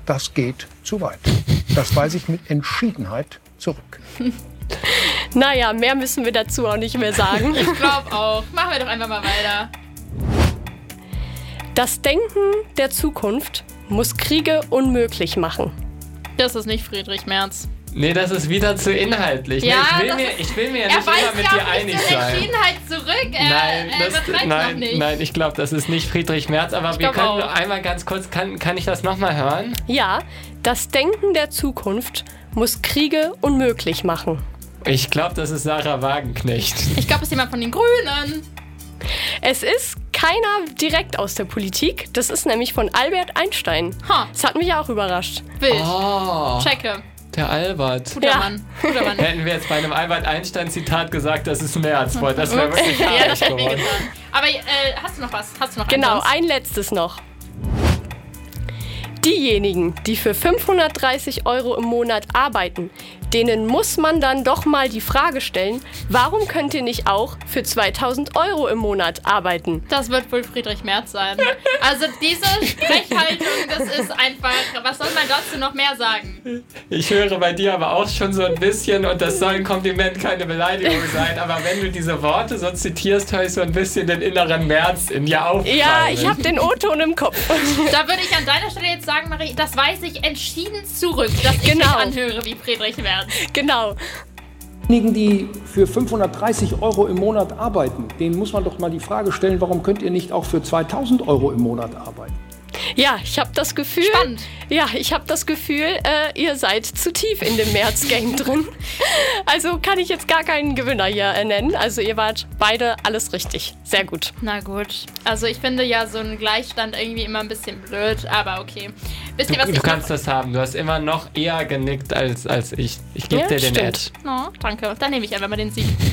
das geht zu weit. Das weise ich mit Entschiedenheit zurück. Naja, mehr müssen wir dazu auch nicht mehr sagen. Ich glaube auch. Machen wir doch einfach mal weiter. Das Denken der Zukunft muss Kriege unmöglich machen. Das ist nicht Friedrich Merz. Nee, das ist wieder zu inhaltlich. Ja, ich will mir ja nicht immer mit dir einig sein. Entschiedenheit zurück. Nein, ich glaube, das ist nicht Friedrich Merz, aber wir können nur einmal ganz kurz, kann ich das nochmal hören? Ja, das Denken der Zukunft muss Kriege unmöglich machen. Ich glaube, das ist Sarah Wagenknecht. Ich glaube, es ist jemand von den Grünen. Es ist keiner direkt aus der Politik, das ist nämlich von Albert Einstein. Das hat mich auch überrascht. Wild. Oh. Checke. Der Albert. Guter Mann. Hätten wir jetzt bei einem Albert Einstein-Zitat gesagt, das ist Merz, das wäre wirklich ja, das hätte mir getan. Aber hast du noch was? Genau, ein letztes noch. Diejenigen, die für 530 € im Monat arbeiten, denen muss man dann doch mal die Frage stellen, warum könnt ihr nicht auch für 2.000 € im Monat arbeiten? Das wird wohl Friedrich Merz sein. Also diese Sprechhaltung, das ist einfach, was soll man dazu noch mehr sagen? Ich höre bei dir aber auch schon so ein bisschen, und das soll ein Kompliment, keine Beleidigung sein, aber wenn du diese Worte so zitierst, höre ich so ein bisschen den inneren Merz in dir aufprallen. Ja, ich habe den O-Ton im Kopf. Da würde ich an deiner Stelle jetzt sagen, Marie, das weise ich entschieden zurück, dass ich mich anhöre wie Friedrich Merz. Genau. Diejenigen, die für 530 € im Monat arbeiten, denen muss man doch mal die Frage stellen, warum könnt ihr nicht auch für 2.000 € im Monat arbeiten? Ja, ich habe das Gefühl, ihr seid zu tief in dem März-Game drin. Also kann ich jetzt gar keinen Gewinner hier nennen. Also ihr wart beide alles richtig. Sehr gut. Na gut. Also ich finde ja so einen Gleichstand irgendwie immer ein bisschen blöd, aber okay. Wisst ihr, was du kannst das haben. Du hast immer noch eher genickt als ich. Ich gebe dir den Edge. Oh, danke. Dann nehme ich einfach mal den Sieg.